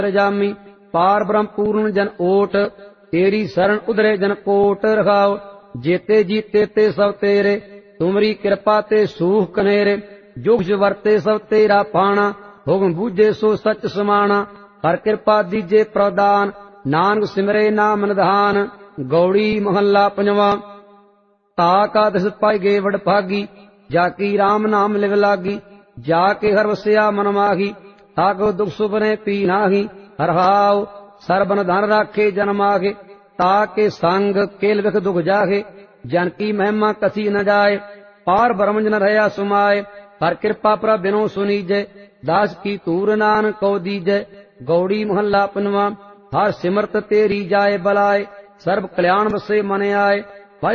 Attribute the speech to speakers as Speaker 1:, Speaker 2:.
Speaker 1: जामी। पार ब्रह्म पूर्ण जन ओट, तेरी शरण उधरे जन कोट। रखाओ जेते जीते ते सब तेरे, तुमरी कृपा ते सूख कनेरे। जुग वरते सब तेरा पाना, हुक्म बूझे सो सच समाना। हर कृपा दीजे प्रदान, नानक सिमरे नाम निधान। गौड़ी महला पंजवा। ताका दस पाई गे वड भागी, जाकी राम नाम लिव लागी। जाके हर वस्या मन माही, ताको दुख सुपने पी नाही। हर हाव सरबन धन राखे जन मागे, ताके संग केल विख दुख जाहे। जन की महिमा कसी न जाए, पार ब्रह्म जन रहा सुमाए। हर कृपा प्रभ बिनो सुनीजय, दास की तूर नानक को दीजय। गौड़ी महला पंजवा। हर सिमरत तेरी जाए बलाए, सर्व कल्याण बसे मन आए।